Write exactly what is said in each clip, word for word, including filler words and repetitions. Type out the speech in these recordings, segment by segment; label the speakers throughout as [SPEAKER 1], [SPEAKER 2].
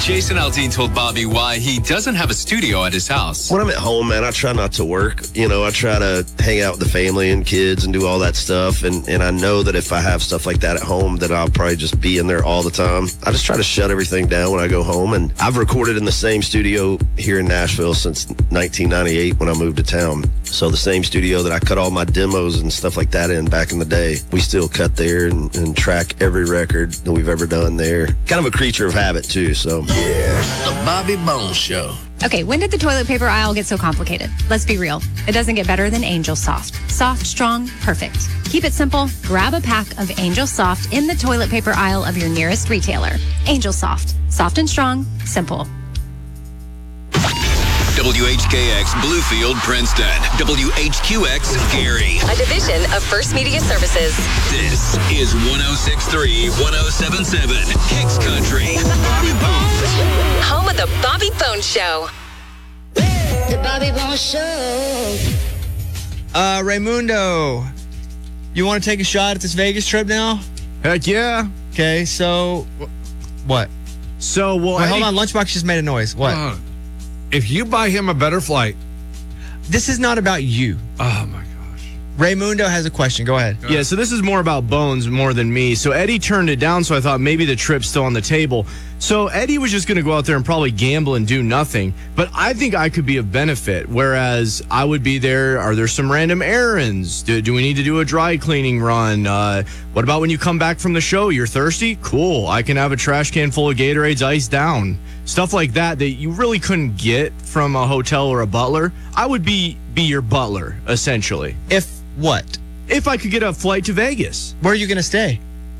[SPEAKER 1] Jason Aldean told Bobby why he doesn't have a studio at his house.
[SPEAKER 2] When I'm at home, man, I try not to work. You know, I try to hang out with the family and kids and do all that stuff. And, and I know that if I have stuff like that at home, that I'll probably just be in there all the time. I just try to shut everything down when I go home. And I've recorded in the same studio here in Nashville since nineteen ninety-eight when I moved to town. So the same studio that I cut all my demos and stuff like that in back in the day, we still cut there and, and track every record that we've ever done there. Kind of a creature of habit, too, so.
[SPEAKER 3] Yeah, the Bobby Bones Show.
[SPEAKER 4] Okay, when did the toilet paper aisle get so complicated? Let's be real. It doesn't get better than Angel Soft. Soft, strong, perfect. Keep it simple. Grab a pack of Angel Soft in the toilet paper aisle of your nearest retailer. Angel Soft. Soft and strong. Simple.
[SPEAKER 1] W H K X Bluefield, Princeton. W H Q X Gary.
[SPEAKER 5] A division of First Media Services.
[SPEAKER 1] This is one oh six point three, one oh seven point seven Kicks Country. Bobby Bones.
[SPEAKER 5] Home of the Bobby Bones Show.
[SPEAKER 6] The Bobby Bones Show.
[SPEAKER 7] Uh, Raymundo, you want to take a shot at this Vegas trip now?
[SPEAKER 8] Heck yeah.
[SPEAKER 7] Okay, so what?
[SPEAKER 8] So, well,
[SPEAKER 7] Wait,
[SPEAKER 8] Eddie,
[SPEAKER 7] hold on. Lunchbox just made a noise. What?
[SPEAKER 8] Uh, if you buy him a better flight.
[SPEAKER 7] This is not about you.
[SPEAKER 8] Oh, my gosh.
[SPEAKER 7] Raymundo has a question. Go ahead.
[SPEAKER 9] Yeah, so this is more about Bones more than me. So Eddie turned it down, so I thought maybe the trip's still on the table. So Eddie was just going to go out there and probably gamble and do nothing. But I think I could be of benefit, whereas I would be there. Are there some random errands? Do, do we need to do a dry cleaning run? Uh, what about when you come back from the show? You're thirsty? Cool. I can have a trash can full of Gatorades iced down. Stuff like that that you really couldn't get from a hotel or a butler. I would be be your butler, essentially.
[SPEAKER 7] If what?
[SPEAKER 9] If I could get a flight to Vegas.
[SPEAKER 7] Where are you going to stay?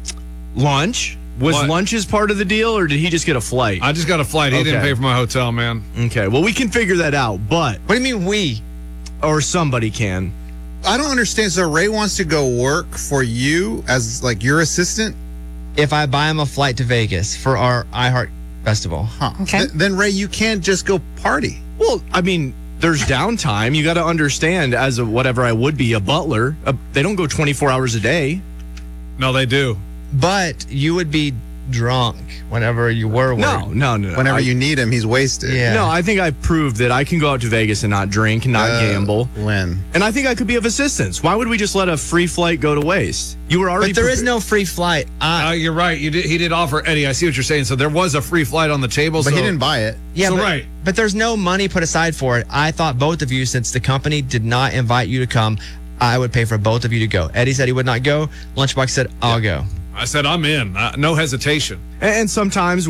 [SPEAKER 9] Lunch? Was
[SPEAKER 8] What?
[SPEAKER 9] lunch as part of the deal, or did he just get a flight?
[SPEAKER 8] I just got a flight. He
[SPEAKER 9] Okay.
[SPEAKER 8] didn't pay for my hotel, man.
[SPEAKER 9] Okay, well, we can figure that out, but...
[SPEAKER 7] What do you mean we?
[SPEAKER 9] Or somebody can.
[SPEAKER 10] I don't understand. So Ray wants to go work for you as like your assistant?
[SPEAKER 7] If I buy him a flight to Vegas for our iHeart Festival.
[SPEAKER 10] Huh.
[SPEAKER 4] Okay.
[SPEAKER 10] Th- then Ray, you can't just go party.
[SPEAKER 9] Well, I mean, there's downtime. You got to understand, as a whatever I would be, a butler, uh, they don't go twenty-four hours a day.
[SPEAKER 8] No, they do.
[SPEAKER 7] But you would be drunk whenever you were
[SPEAKER 9] No,
[SPEAKER 7] working.
[SPEAKER 9] no, no. no.
[SPEAKER 10] Whenever
[SPEAKER 9] I,
[SPEAKER 10] you need him, he's wasted.
[SPEAKER 7] Yeah.
[SPEAKER 9] No, I think I proved that I can go out to Vegas and not drink and not
[SPEAKER 10] Uh,
[SPEAKER 9] gamble.
[SPEAKER 10] When?
[SPEAKER 9] And I think I could be of assistance. Why would we just let a free flight go to waste? You were already
[SPEAKER 7] But there is
[SPEAKER 9] prepared-
[SPEAKER 7] no free flight. I,
[SPEAKER 8] Uh, you're right. You did. He did offer Eddie. I see what you're saying. So there was a free flight on the table.
[SPEAKER 10] But
[SPEAKER 8] so
[SPEAKER 10] he didn't buy it.
[SPEAKER 7] yeah,
[SPEAKER 8] so
[SPEAKER 7] but,
[SPEAKER 8] right.
[SPEAKER 7] but there's no money put aside for it. I thought both of you, since the company did not invite you to come, I would pay for both of you to go. Eddie said he would not go. Lunchbox said, I'll go.
[SPEAKER 8] I said I'm in. Uh, no hesitation.
[SPEAKER 9] And, and sometimes